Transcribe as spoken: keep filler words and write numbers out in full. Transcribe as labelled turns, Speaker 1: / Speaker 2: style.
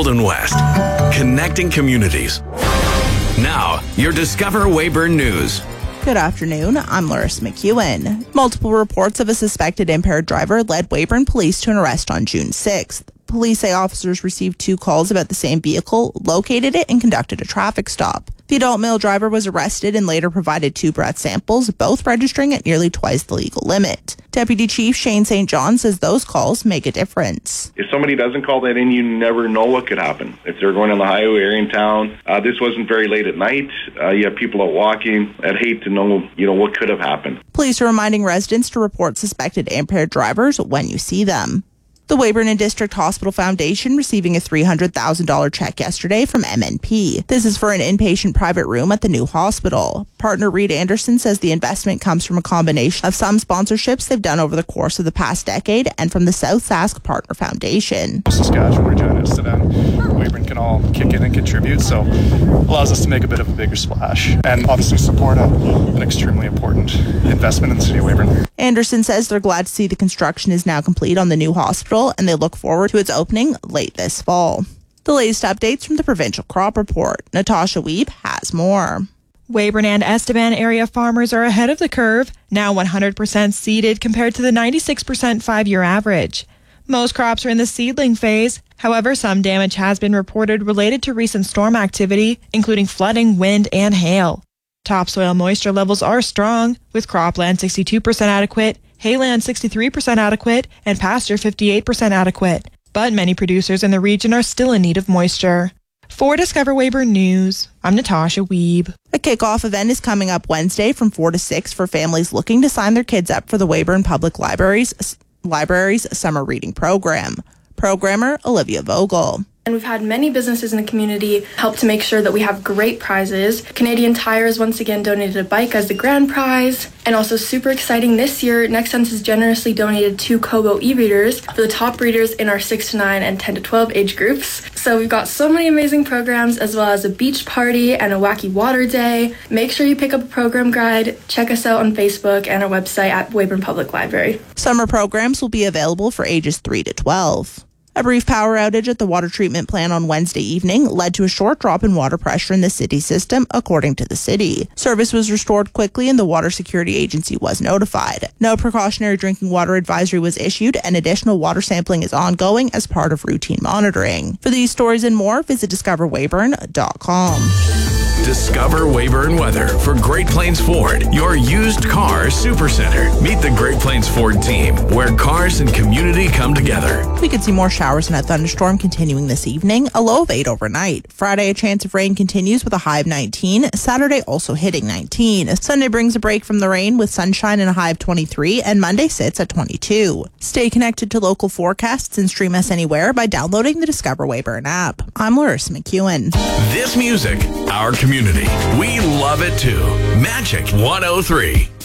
Speaker 1: Golden West, connecting communities. Now, your Discover Weyburn News.
Speaker 2: Good afternoon, I'm Loris McEwen. Multiple reports of a suspected impaired driver led Weyburn Police to an arrest on June sixth. Police say officers received two calls about the same vehicle, located it, and conducted a traffic stop. The adult male driver was arrested and later provided two breath samples, both registering at nearly twice the legal limit. Deputy Chief Shane Saint John says those calls make a difference.
Speaker 3: If somebody doesn't call that in, you never know what could happen. If they're going on the highway or in town, uh, this wasn't very late at night. Uh, you have people out walking. I'd hate to know, you know, what could have happened.
Speaker 2: Police are reminding residents to report suspected impaired drivers when you see them. The Weyburn and District Hospital Foundation receiving a three hundred thousand dollars check yesterday from M N P. This is for an inpatient private room at the new hospital. Partner Reed Anderson says the investment comes from a combination of some sponsorships they've done over the course of the past decade and from the South Sask Partner Foundation.
Speaker 4: Saskatchewan, Regina, Estevan, Weyburn can all kick in and contribute, so it allows us to make a bit of a bigger splash and obviously support a, an extremely important investment in the city of Weyburn.
Speaker 2: Anderson says they're glad to see the construction is now complete on the new hospital and they look forward to its opening late this fall. The latest updates from the Provincial Crop Report. Natasha Wiebe has more.
Speaker 5: Weyburn and Estevan area farmers are ahead of the curve, now one hundred percent seeded compared to the ninety-six percent five-year average. Most crops are in the seedling phase. However, some damage has been reported related to recent storm activity, including flooding, wind, and hail. Topsoil moisture levels are strong, with cropland sixty-two percent adequate, hayland sixty-three percent adequate, and pasture fifty-eight percent adequate. But many producers in the region are still in need of moisture. For Discover Weyburn News, I'm Natasha Wiebe.
Speaker 2: A kickoff event is coming up Wednesday from four to six for families looking to sign their kids up for the Weyburn Public Library's, Library's Summer Reading Program. Programmer Olivia Vogel.
Speaker 6: And we've had many businesses in the community help to make sure that we have great prizes. Canadian Tires once again donated a bike as the grand prize. And also super exciting this year, Next Sense has generously donated two Kobo e-readers for the top readers in our six to nine and ten to twelve age groups. So we've got so many amazing programs, as well as a beach party and a wacky water day. Make sure you pick up a program guide. Check us out on Facebook and our website at Weyburn Public Library.
Speaker 2: Summer programs will be available for ages three to twelve. A brief power outage at the water treatment plant on Wednesday evening led to a short drop in water pressure in the city system, according to the city. Service was restored quickly and the Water Security Agency was notified. No precautionary drinking water advisory was issued and additional water sampling is ongoing as part of routine monitoring. For these stories and more, visit discover weyburn dot com.
Speaker 1: Discover Weyburn weather for Great Plains Ford, your used car supercenter. Meet the Great Plains Ford team, where cars and community come together.
Speaker 2: We could see more showers and a thunderstorm continuing this evening, a low of eight overnight. Friday, a chance of rain continues with a high of nineteen. Saturday, also hitting nineteen. Sunday brings a break from the rain with sunshine and a high of twenty-three, and Monday sits at twenty-two. Stay connected to local forecasts and stream us anywhere by downloading the Discover Weyburn app. I'm Loris McEwen.
Speaker 1: This music, our community. We love it too. Magic one oh three.